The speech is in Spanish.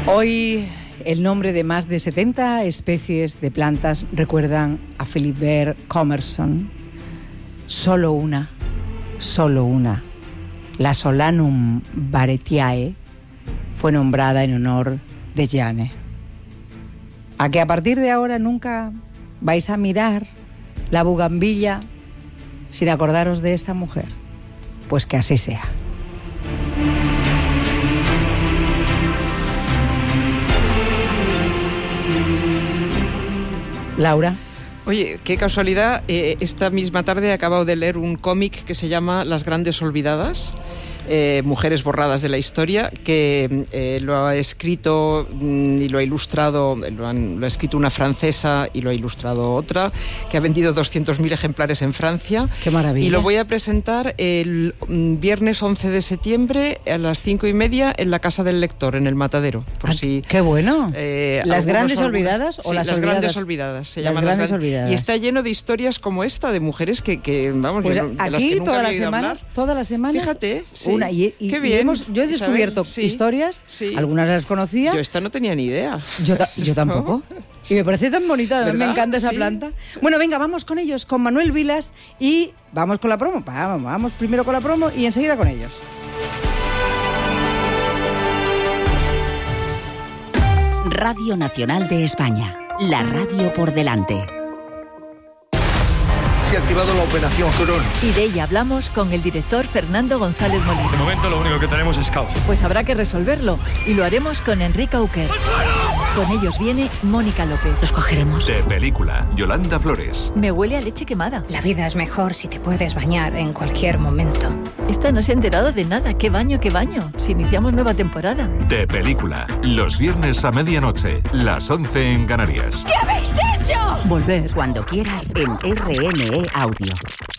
Hoy el nombre de más de 70 especies de plantas recuerdan a Philibert Commerson. Solo una, la Solanum barretiae, fue nombrada en honor de Jeanne. ¿A que a partir de ahora nunca vais a mirar la bugambilla sin acordaros de esta mujer? Pues que así sea. Laura. Oye, qué casualidad, esta misma tarde he acabado de leer un cómic que se llama Las Grandes Olvidadas, mujeres borradas de la historia, que lo ha escrito y lo ha ilustrado, lo ha escrito una francesa y lo ha ilustrado otra, que ha vendido 200.000 ejemplares en Francia. ¡Qué maravilla! Y lo voy a presentar el viernes 11 de septiembre a las 5:30 en la Casa del Lector, en el Matadero. Por si, ¡qué bueno! ¿Las Grandes Olvidadas o sí, las Las Olvidadas? Grandes Olvidadas. Se llaman las Grandes Olvidadas. Y está lleno de historias como esta, de mujeres que vamos, pues de aquí las que nunca todas había oído hablar. Todas las semanas. Fíjate, sí. Una. Y qué bien. Yo he descubierto historias, algunas las conocía. Yo esta no tenía ni idea. Yo tampoco. Y me parece tan bonita, ¿verdad? Me encanta esa planta. Bueno, venga, vamos con ellos, con Manuel Vilas, y vamos con la promo. Vamos primero con la promo y enseguida con ellos. Radio Nacional de España, la radio por delante. Se ha activado la operación Cronos. Y de ella hablamos con el director Fernando González Molina. De momento lo único que tenemos es caos. Pues habrá que resolverlo, y lo haremos con Enrique Auquer. Con ellos viene Mónica López. Los cogeremos. De película, Yolanda Flores. Me huele a leche quemada. La vida es mejor si te puedes bañar en cualquier momento. Esta no se ha enterado de nada. ¿Qué baño, qué baño? Si iniciamos nueva temporada. De película, los viernes a medianoche, las 11 en Canarias. ¿Qué habéis hecho? Volver. Cuando quieras en RNE Audio.